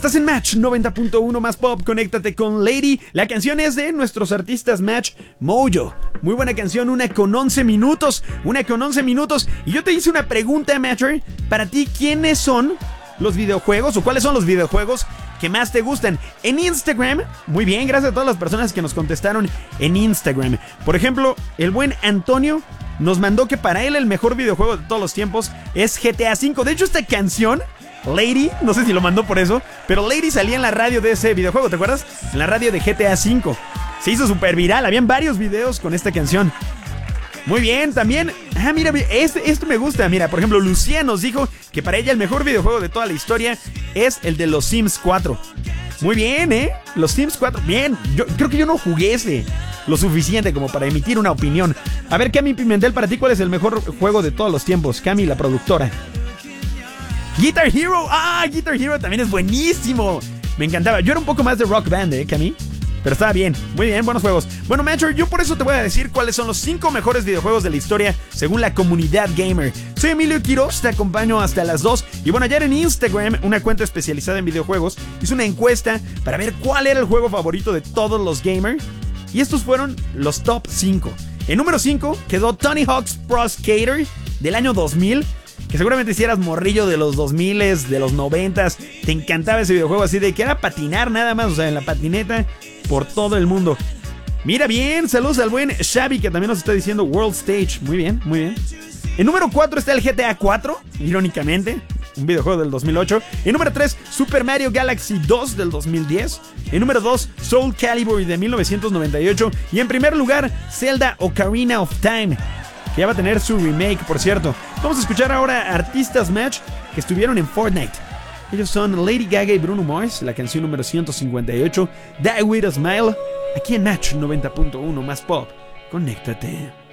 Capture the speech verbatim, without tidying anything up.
Estás en Match noventa punto uno más pop, conéctate con Lady. La canción es de nuestros artistas Match Mojo. Muy buena canción, una con once minutos, una con once minutos. Y yo te hice una pregunta, Matcher, para ti, ¿quiénes son los videojuegos o cuáles son los videojuegos que más te gustan? En Instagram, muy bien, gracias a todas las personas que nos contestaron en Instagram. Por ejemplo, el buen Antonio nos mandó que para él el mejor videojuego de todos los tiempos es G T A cinco. De hecho, esta canción, Lady, no sé si lo mandó por eso, pero Lady salía en la radio de ese videojuego, ¿te acuerdas? En la radio de G T A cinco. Se hizo súper viral, habían varios videos con esta canción. Muy bien, también, ah, mira, este, esto me gusta. Mira, por ejemplo, Lucía nos dijo que para ella el mejor videojuego de toda la historia es el de los Sims cuatro. Muy bien, ¿eh? Los Sims cuatro, bien. Yo creo que yo no jugué ese lo suficiente como para emitir una opinión. A ver, Cami Pimentel, para ti, ¿cuál es el mejor juego de todos los tiempos? Cami, la productora. Guitar Hero, ah, Guitar Hero también es buenísimo. Me encantaba, yo era un poco más de Rock Band, ¿eh, Cami? Pero estaba bien, muy bien, buenos juegos. Bueno, Matcher, yo por eso te voy a decir cuáles son los cinco mejores videojuegos de la historia según la comunidad gamer. Soy Emilio Quiroz, te acompaño hasta las dos. Y bueno, ayer en Instagram, una cuenta especializada en videojuegos hizo una encuesta para ver cuál era el juego favorito de todos los gamers. Y estos fueron los top cinco. En número cinco quedó Tony Hawk's Pro Skater del año dos mil. Que seguramente si eras morrillo de los dos mil, de los noventa, te encantaba ese videojuego así de que era patinar nada más, o sea, en la patineta por todo el mundo. Mira bien, saludos al buen Xavi que también nos está diciendo World Stage. Muy bien, muy bien. En número cuatro está el G T A cuatro, irónicamente, un videojuego del dos mil ocho. En número tres, Super Mario Galaxy dos del dos mil diez. En número dos, Soul Calibur de mil novecientos noventa y ocho. Y en primer lugar, Zelda Ocarina of Time, que ya va a tener su remake, por cierto. Vamos a escuchar ahora artistas Match que estuvieron en Fortnite. Ellos son Lady Gaga y Bruno Mars, la canción número ciento cincuenta y ocho, Die With A Smile, aquí en Match noventa punto uno más pop. Conéctate.